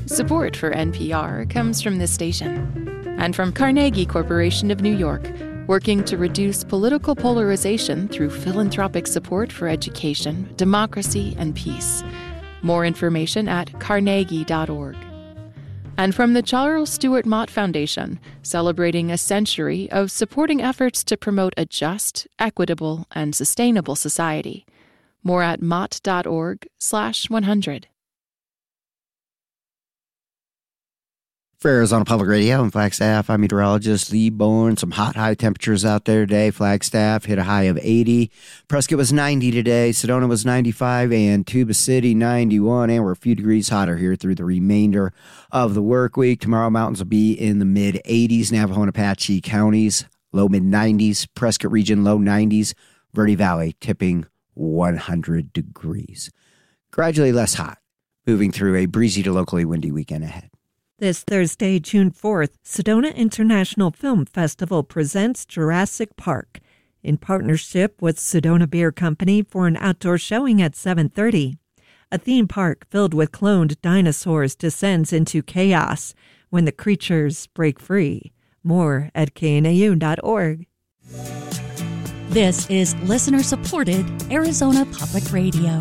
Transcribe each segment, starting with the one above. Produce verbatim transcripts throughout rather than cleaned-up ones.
Support for N P R comes from this station and from Carnegie Corporation of New York, working to reduce political polarization through philanthropic support for education, democracy, and peace. More information at carnegie dot org. And from the Charles Stewart Mott Foundation, celebrating a century of supporting efforts to promote a just, equitable, and sustainable society. More at mott dot org slash one hundred. For Arizona Public Radio and Flagstaff, I'm meteorologist Lee Bourne. Some hot, high temperatures out there today. Flagstaff hit a high of eighty. Prescott was ninety today. Sedona was ninety-five, and Tuba City ninety-one. And we're a few degrees hotter here through the remainder of the work week. Tomorrow, mountains will be in the mid eighties. Navajo and Apache counties, low mid nineties. Prescott region, low nineties. Verde Valley tipping one hundred degrees. Gradually less hot, moving through a breezy to locally windy weekend ahead. This Thursday, June fourth, Sedona International Film Festival presents Jurassic Park in partnership with Sedona Beer Company for an outdoor showing at seven thirty. A theme park filled with cloned dinosaurs descends into chaos when the creatures break free. More at K N A U dot org. This is listener-supported Arizona Public Radio.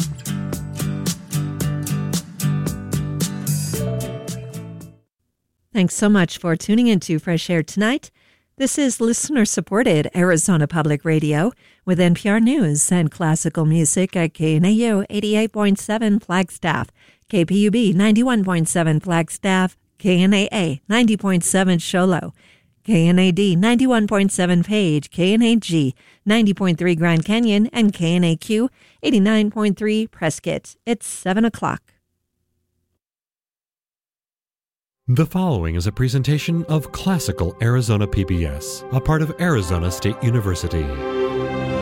Thanks so much for tuning into Fresh Air tonight. This is listener-supported Arizona Public Radio with N P R News and classical music at K N A U eighty-eight point seven Flagstaff, K P U B ninety-one point seven Flagstaff, K N A A ninety point seven Show Low, K N A D ninety-one point seven Page, K N A G ninety point three Grand Canyon, and K N A Q eighty-nine point three Prescott. It's seven o'clock. The following is a presentation of Classical Arizona P B S, a part of Arizona State University.